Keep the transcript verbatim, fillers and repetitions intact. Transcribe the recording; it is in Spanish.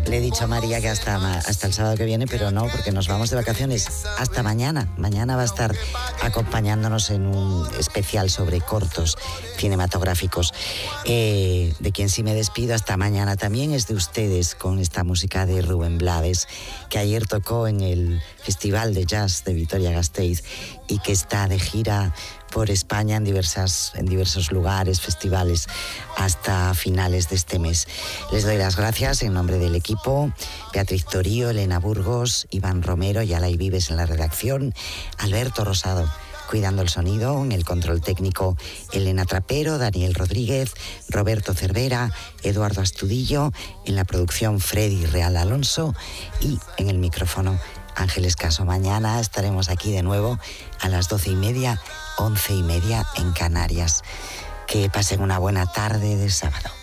Le he dicho a María que hasta, hasta el sábado que viene, pero no, porque nos vamos de vacaciones hasta mañana. Mañana va a estar acompañándonos en un especial sobre cortos cinematográficos. Eh, de quien sí me despido hasta mañana también es de ustedes, con esta música de Rubén Blades, que ayer tocó en el Festival de Jazz de Vitoria-Gasteiz y que está de gira por España en, diversas, en diversos lugares, festivales, hasta finales de este mes. Les doy las gracias en nombre del equipo: Beatriz Torío, Elena Burgos, Iván Romero y Alay Vives en la redacción, Alberto Rosado cuidando el sonido, en el control técnico Elena Trapero, Daniel Rodríguez, Roberto Cervera, Eduardo Astudillo, en la producción Freddy Real Alonso y en el micrófono Ángeles Caso. Mañana estaremos aquí de nuevo a las doce y media, once y media en Canarias. Que pasen una buena tarde de sábado.